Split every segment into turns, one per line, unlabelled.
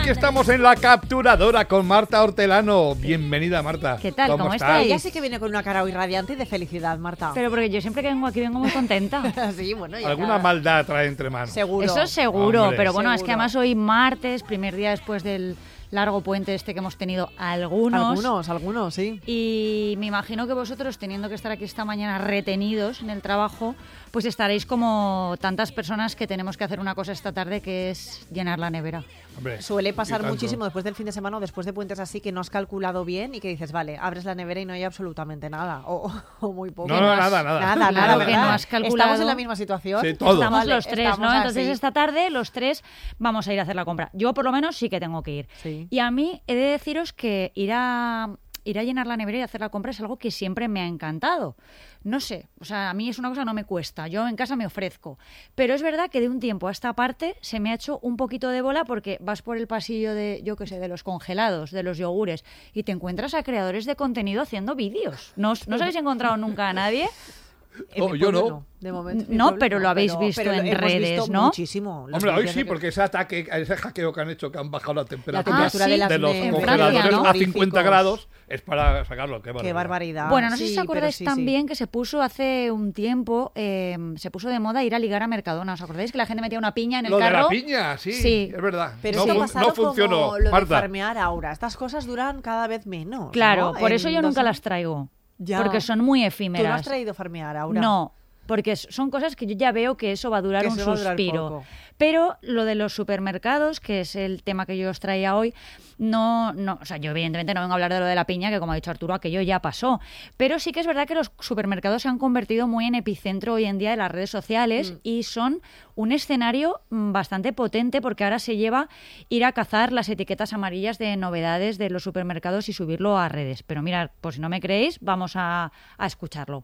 aquí estamos en La Capturadora con Marta Hortelano. Bienvenida, Marta.
¿Qué tal? ¿Cómo estáis?
Ella sí que viene con una cara hoy radiante y de felicidad, Marta.
Pero porque yo siempre que vengo aquí vengo muy contenta.
Sí, bueno, ya
Alguna
nada.
maldad trae entre manos.
Seguro.
Eso seguro,
Hombre.
pero bueno, es
Seguro.
que además hoy martes, primer día después del largo puente este que hemos tenido
Algunos, sí.
Y me imagino que vosotros, teniendo que estar aquí esta mañana retenidos en el trabajo, pues estaréis como tantas personas que tenemos que hacer una cosa esta tarde, que es llenar la nevera.
Hombre,
Suele pasar
y tanto.
muchísimo después del fin de semana o después de puentes así que no has calculado bien y que dices, vale, abres la nevera y no hay absolutamente nada. O muy poco.
No, nada.
Nada,
Claro,
¿verdad?
que no has calculado.
¿Estamos en la misma situación?
Sí, todos.
Estamos
Vale,
los tres,
estamos
¿no? Entonces
así.
esta tarde los tres vamos a ir a hacer la compra. Yo por lo menos sí que tengo que ir.
Sí.
Y a mí he de deciros que ir a llenar la nevera y hacer la compra es algo que siempre me ha encantado. No sé, o sea, a mí es una cosa que no me cuesta. Yo en casa me ofrezco. Pero es verdad que de un tiempo a esta parte se me ha hecho un poquito de bola porque vas por el pasillo de, yo qué sé, de los congelados, de los yogures y te encuentras a creadores de contenido haciendo vídeos. ¿No os habéis encontrado nunca a nadie?
En
No,
mi
yo
pueblo
no.
De momento, en mi
No,
pueblo
pero lo habéis visto
pero
en
hemos
redes,
visto
¿no?
Muchísimo. Los
Hombre, hoy
vídeos
sí,
de que-
porque ese ataque, ese hackeo que han hecho, que han bajado la temperatura,
temperatura
sí,
de,
de los
en
congeladores
Francia, ¿no?
a 50 grados, es para sacarlo.
Qué barbaridad.
Bueno, no sé si
Sí,
os acordáis
pero sí,
también que se puso hace un tiempo, se puso de moda ir a ligar a Mercadona. ¿Os acordáis que la gente metía una piña en el
Lo de
carro?
la piña, sí,
Sí.
es verdad.
Pero
no,
esto ha
fun-
pasado
no funcionó,
como lo de
Marta.
farmear aura. Estas cosas duran cada vez menos.
Claro,
¿no?
por eso yo
En
nunca
dos-
las traigo.
Ya.
Porque son muy
¿Tú no
efímeras.
has traído farmear aura?
No, porque son cosas que yo ya veo que eso va a durar
Que
un
eso va a durar
suspiro.
poco.
Pero lo de los supermercados, que es el tema que yo os traía hoy, no, o sea, yo evidentemente no vengo a hablar de lo de la piña, que como ha dicho Arturo, aquello ya pasó. Pero sí que es verdad que los supermercados se han convertido muy en epicentro hoy en día de las redes sociales y son un escenario bastante potente porque ahora se lleva ir a cazar las etiquetas amarillas de novedades de los supermercados y subirlo a redes. Pero mirad, pues si no me creéis, vamos a escucharlo.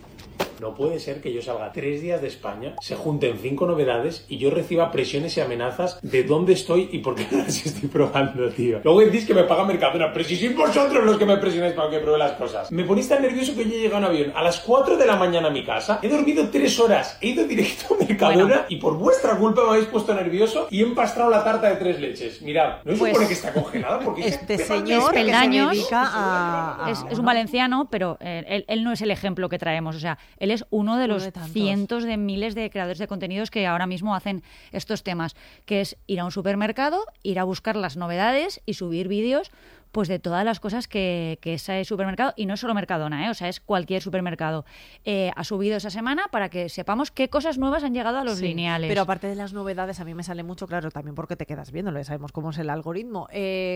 No puede ser que yo salga 3 días de España, se junten 5 novedades y yo reciba presiones y amenazas de dónde estoy y por qué no las estoy probando, tío. Luego decís que me paga Mercadona, pero si sois vosotros los que me presionáis para que pruebe las cosas. Me ponéis tan nervioso que yo he llegado en avión a las 4 de la mañana a mi casa, he dormido 3 horas, he ido directo a Mercadona
Bueno.
y por vuestra culpa me habéis puesto nervioso y he empastrado la tarta de 3 leches. Mirad, ¿no se
Pues,
supone que está congelada? Porque
Este
se pegan
señor que se
peldaños.
dedica a...
Es un valenciano, pero él no es el ejemplo que traemos. O sea, él es uno de los
de tantos.
cientos de miles de creadores de contenidos que ahora mismo hacen estos temas, que es ir a un supermercado, ir a buscar las novedades y subir vídeos pues de todas las cosas que ese supermercado, y no es solo Mercadona, o sea, es cualquier supermercado, ha subido esa semana para que sepamos qué cosas nuevas han llegado a los
Sí,
lineales.
Pero aparte de las novedades, a mí me sale mucho, claro, también porque te quedas viéndolo, ya sabemos cómo es el algoritmo.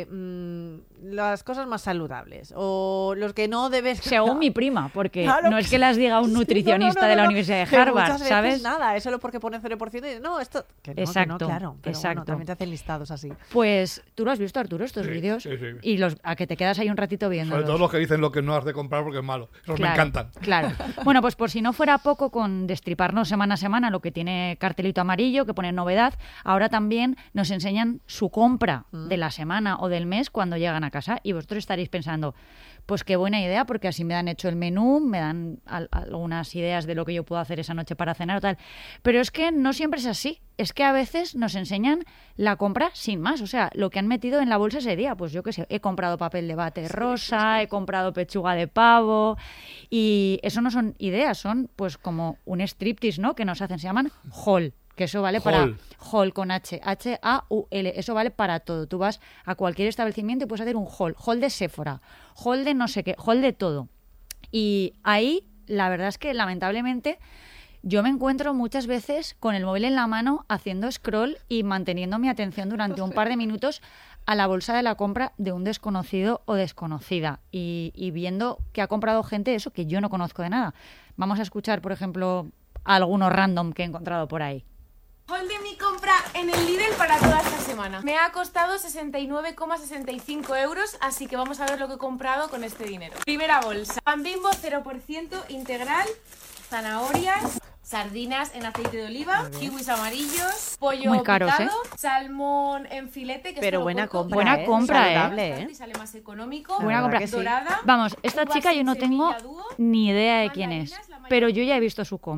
Las cosas más saludables o los que no debes...
Según mi prima, porque
Claro
no es
que
que las diga un
sí,
nutricionista de la Universidad de
que
Harvard,
muchas veces
¿sabes?
nada, es solo porque pone 0% y no, esto... Que no,
Exacto,
que no, claro. Pero
exacto.
bueno, también te hacen listados así.
Pues tú lo has visto, Arturo, estos
Sí,
vídeos,
sí, sí.
y a que te quedas ahí un ratito viéndolos.
Sobre todo los que dicen lo que no has de comprar porque es malo. Esos me encantan.
Claro. Bueno, pues por si no fuera poco con destriparnos semana a semana lo que tiene cartelito amarillo, que pone novedad, ahora también nos enseñan su compra de la semana o del mes cuando llegan a casa y vosotros estaréis pensando, pues qué buena idea, porque así me dan hecho el menú, me dan algunas ideas de lo que yo puedo hacer esa noche para cenar o tal. Pero es que no siempre es así. Es que a veces nos enseñan la compra sin más. O sea, lo que han metido en la bolsa ese día. Pues yo qué sé, he comprado papel de bate rosa, he comprado pechuga de pavo. Y eso no son ideas, son pues como un striptease, ¿no? Que nos hacen, se llaman haul. Que eso vale para haul con H, H-A-U-L, eso vale para todo. Tú vas a cualquier establecimiento y puedes hacer un haul de Sephora, haul de no sé qué, haul de todo. Y ahí, la verdad es que lamentablemente yo me encuentro muchas veces con el móvil en la mano haciendo scroll y manteniendo mi atención durante un par de minutos a la bolsa de la compra de un desconocido o desconocida y viendo que ha comprado gente eso que yo no conozco de nada. Vamos a escuchar, por ejemplo, algunos random que he encontrado por ahí.
Haul de mi compra en el Lidl para toda esta semana. Me ha costado 69,65 euros, así que vamos a ver lo que he comprado con este dinero. Primera bolsa. Pan Bimbo 0% integral, zanahorias, sardinas en aceite de oliva, kiwis amarillos, pollo
Muy caros,
picado, salmón en filete, que
Pero
esto lo
buena
corto
compra,
Buena compra,
saludable,
y sale más económico.
Buena compra.
que sí.
Dorada.
Vamos, esta
uvas
chica yo
en
no tengo
semilla dúo,
ni idea de quién es,
mandarinas, la mayoría
pero yo ya he visto su compra.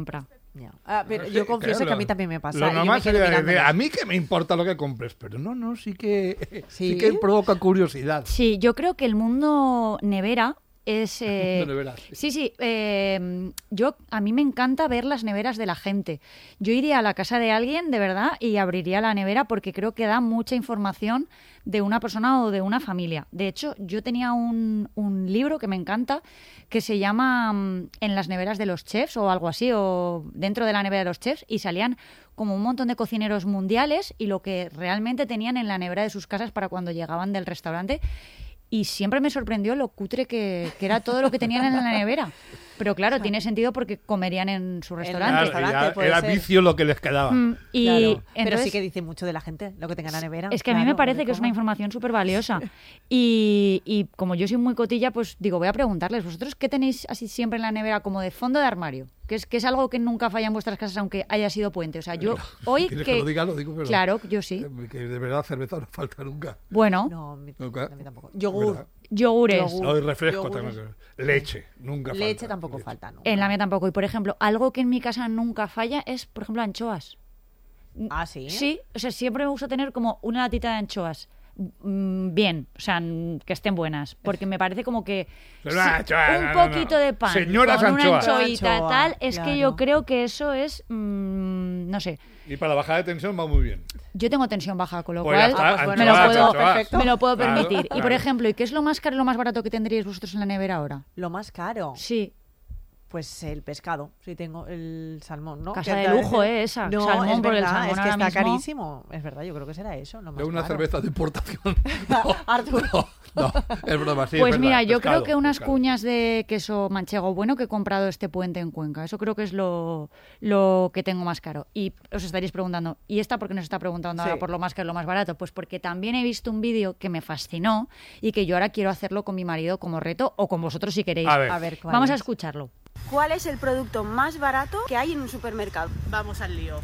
Ya. Pero yo confieso que a mí también me pasa.
Lo
y yo
normal
me quedo
sería decir,
mirándolos.
a mí que me importa lo que compres, pero no, sí que provoca curiosidad.
Sí, yo creo que el mundo nevera es...
Neveras.
Sí, a mí me encanta ver las neveras de la gente. Yo iría a la casa de alguien, de verdad, y abriría la nevera porque creo que da mucha información de una persona o de una familia. De hecho, yo tenía un libro que me encanta que se llama En las neveras de los chefs o algo así, o dentro de la nevera de los chefs, y salían como un montón de cocineros mundiales y lo que realmente tenían en la nevera de sus casas para cuando llegaban del restaurante. Y siempre me sorprendió lo cutre que era todo lo que tenían en la nevera. Pero claro, tiene sentido porque comerían en su restaurante.
Era vicio lo que les quedaba.
Y
Claro. Pero
entonces,
sí que dice mucho de la gente lo que tenga en la nevera.
es que a mí me parece que es una información súper valiosa. Y como yo soy muy cotilla, pues digo, voy a preguntarles, ¿vosotros qué tenéis así siempre en la nevera como de fondo de armario? Que es algo que nunca falla en vuestras casas aunque haya sido puente. O sea, yo hoy
¿Quieres que lo diga? Lo digo, pero
Claro, yo sí.
Que de verdad cerveza no falta nunca.
Bueno,
No, a mí
Nunca.
tampoco. Yogur.
¿Verdad?
yogures.
Yogur.
No, y refresco
Yogures.
también. Leche, nunca falta.
Leche tampoco falta, ¿no?
En la mía tampoco. Y por ejemplo, algo que en mi casa nunca falla es, por ejemplo, anchoas.
Ah, sí.
Sí, o sea, siempre me gusta tener como una latita de anchoas. Bien, o sea, que estén buenas, porque me parece como que
Pero una anchoa,
un
no.
poquito de pan
Señoras
con una
anchoas.
anchoita
Anchoa,
tal, es que
claro.
yo creo que eso es, no sé,
Y para la bajada de tensión va muy bien.
yo tengo tensión baja, con lo
Pues ya
cual
está,
pues
me, lo
anchoas,
puedo,
anchoas.
perfecto.
me lo puedo
Claro,
permitir. Y por
claro.
ejemplo, ¿y qué es lo más caro y lo más barato que tendríais vosotros en la nevera ahora?
Lo más caro.
Sí,
Pues el pescado, si tengo el salmón, ¿no?
Casa
Que
de
tal-
lujo, esa.
No,
Salmón,
es
porque el
verdad,
salmón
es que
ahora
está
mismo-
carísimo. Es verdad, yo creo que será eso. Lo más
De una
caro.
cerveza de importación.
Arturo.
No, es broma, sí.
pues
es
mira,
verdad,
yo
pescado,
creo que unas
pescado.
cuñas de queso manchego bueno que he comprado este puente en Cuenca. Eso creo que es lo que tengo más caro. Y os estaréis preguntando, ¿y esta por qué nos está preguntando
Sí.
ahora por lo más caro y lo más barato? Pues porque también he visto un vídeo que me fascinó y que yo ahora quiero hacerlo con mi marido como reto o con vosotros si queréis.
A ver.
A ver, ¿cuál
Vamos a
es?
escucharlo.
¿Cuál es el producto más barato que hay en un supermercado?
Vamos al lío.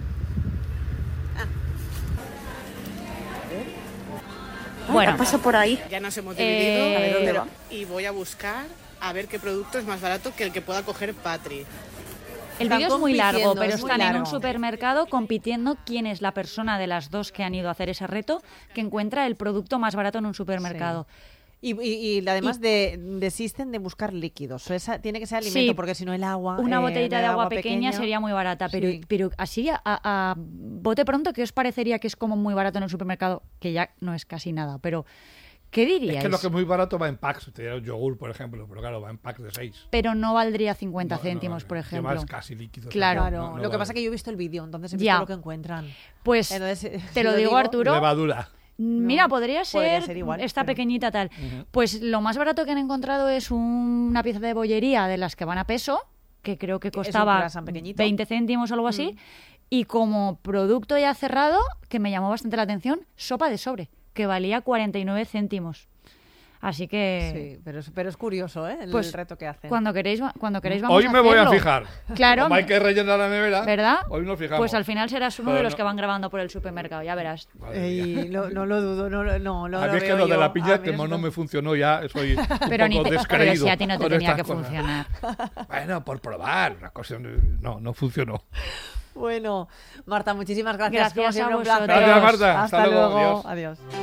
Bueno,
Pasa por ahí.
Ya nos hemos
Eh,
dividido
a ver,
¿dónde
pero-
va?
y voy a buscar a ver qué producto es más barato que el que pueda coger Patri.
el
Están
vídeo es muy largo,
compitiendo,
pero
es muy
están en un
largo.
supermercado compitiendo quién es la persona de las dos que han ido a hacer ese reto que encuentra el producto más barato en un supermercado.
Y además desisten de buscar líquidos. Tiene que ser alimento,
Sí.
porque si no el agua.
Una botellita
el
de agua pequeña sería muy barata, pero,
Sí.
pero así a bote pronto, ¿qué os parecería que es como muy barato en el supermercado? Que ya no es casi nada, pero ¿qué diríais?
Es que lo que es muy barato va en packs. Te diré un yogur, por ejemplo, pero claro, va en packs de 6.
Pero no valdría 50 céntimos, por ejemplo.
Llevas casi líquidos.
Claro.
Claro, lo que pasa es que yo he visto el vídeo, entonces he visto
Ya.
lo que encuentran.
Pues
Entonces,
te
si
lo digo, Arturo.
Levadura.
Mira, podría ser,
igual,
esta
pero-
pequeñita tal. Pues lo más barato que han encontrado es una pieza de bollería de las que van a peso, que creo que
Es un
costaba
croissant pequeñito.
20 céntimos o algo así. Y como producto ya cerrado, que me llamó bastante la atención, sopa de sobre, que valía 49 céntimos. Así que
Sí, pero es curioso, ¿eh? El
Pues,
reto que hacen.
cuando queréis vamos
Hoy me voy a
hacerlo.
fijar.
Claro,
Como hay que rellenar la nevera,
¿verdad?
hoy nos fijamos.
Pues al final serás uno
Pero
de los
no-
que van grabando por el supermercado, ya verás.
Madre mía.
No lo dudo, no
A mí es que
veo
lo de
yo.
la piña,
A mí
que
eso
no me funcionó ya, soy un
Pero,
poco
pero
descreído.
si a ti no te
con
tenía
estas
que
cosas.
funcionar.
Bueno, por probar, una cosa. No funcionó.
Bueno, Marta, muchísimas gracias.
Gracias
Como siempre,
a
un placer.
vosotros.
Gracias, Marta.
Hasta
Hasta luego.
luego.
Adiós.
Adiós.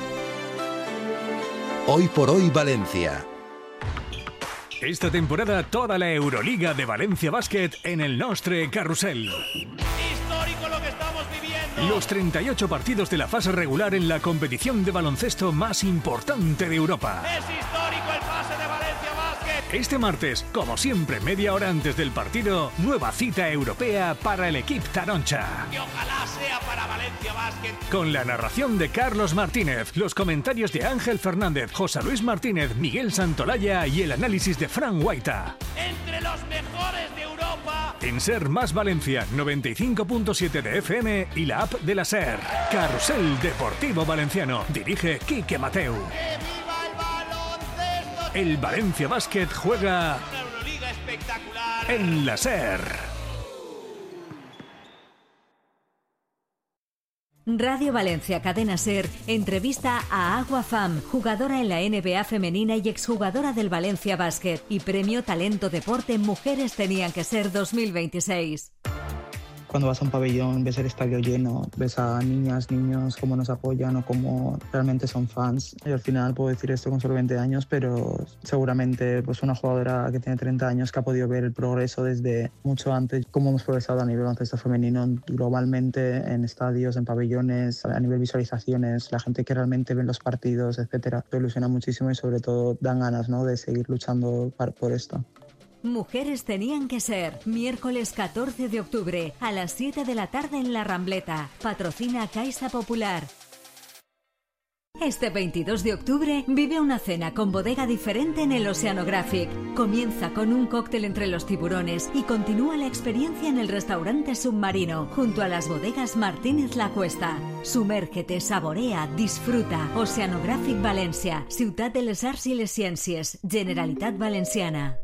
Hoy por hoy Valencia.
Esta temporada toda la Euroliga de Valencia Basket en el Nostre Carrusel.
Histórico lo que estamos viviendo.
Los 38 partidos de la fase regular en la competición de baloncesto más importante de Europa.
Es histórico el pase de Valencia Basket.
Este martes, como siempre, media hora antes del partido, nueva cita europea para el equipo Taroncha.
Que ojalá sea para Valencia Basket.
Con la narración de Carlos Martínez, los comentarios de Ángel Fernández, José Luis Martínez, Miguel Santolaya y el análisis de Fran Guaita.
Entre los mejores de Europa.
En Ser Más Valencia, 95.7 de FM y la app de la Ser. Carrusel Deportivo Valenciano. Dirige Quique Mateu.
¡Que viva el baloncesto!
El Valencia Basket juega
Una Euroliga espectacular.
en la Ser.
Radio Valencia Cadena SER entrevista a Agua Fam, jugadora en la NBA femenina y exjugadora del Valencia Basket, y premio Talento Deporte Mujeres Tenían que Ser 2026.
Cuando vas a un pabellón, ves el estadio lleno, ves a niñas, niños, cómo nos apoyan o cómo realmente son fans. Y al final puedo decir esto con solo 20 años, pero seguramente pues una jugadora que tiene 30 años que ha podido ver el progreso desde mucho antes, cómo hemos progresado a nivel baloncesto femenino globalmente, en estadios, en pabellones, a nivel visualizaciones, la gente que realmente ve los partidos, etcétera. Te ilusiona muchísimo y sobre todo dan ganas, ¿no?, de seguir luchando por esto.
Mujeres Tenían que Ser, miércoles 14 de octubre, a las 7 de la tarde en La Rambleta. Patrocina Caixa Popular. Este 22 de octubre vive una cena con bodega diferente en el Oceanographic. Comienza con un cóctel entre los tiburones y continúa la experiencia en el restaurante submarino, junto a las bodegas Martínez La Cuesta. Sumérgete, saborea, disfruta. Oceanographic Valencia, Ciutat de les Arts i les Ciències, Generalitat Valenciana.